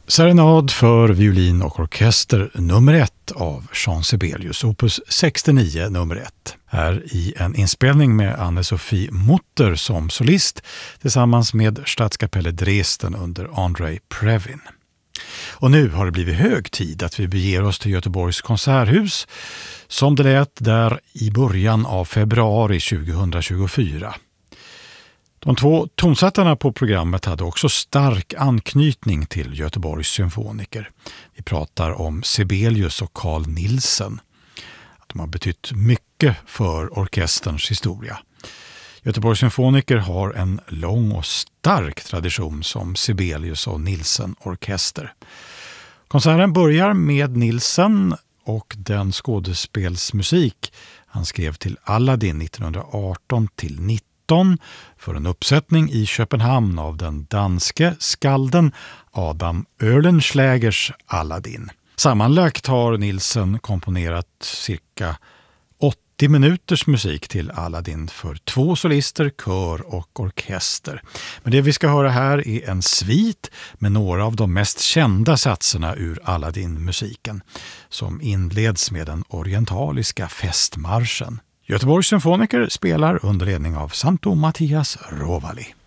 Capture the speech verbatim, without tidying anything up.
Serenad för violin och orkester nummer ett av Jean Sibelius, opus sextionio nummer ett. Här i en inspelning med Anne-Sophie Mutter som solist tillsammans med Stadskapelle Dresden under Andrei Previn. Och nu har det blivit hög tid att vi beger oss till Göteborgs konserthus som det lät där i början av februari tjugohundratjugofyra. De två tonsättarna på programmet hade också stark anknytning till Göteborgs symfoniker. Vi pratar om Sibelius och Carl Nielsen. De har betytt mycket för orkesterns historia. Göteborgs symfoniker har en lång och stark tradition som Sibelius och Nielsen-orkester. Konserten börjar med Nielsen och den skådespelsmusik han skrev till Aladdin nittonhundraarton till nitton för en uppsättning i Köpenhamn av den danske skalden Adam Oehlenschlägers Aladdin. Sammanlagt har Nielsen komponerat cirka åttio minuters musik till Aladdin för två solister, kör och orkester. Men det vi ska höra här är en svit med några av de mest kända satserna ur Aladdin-musiken som inleds med den orientaliska festmarschen. Göteborgs symfoniker spelar under ledning av Santo Mattias Rovali.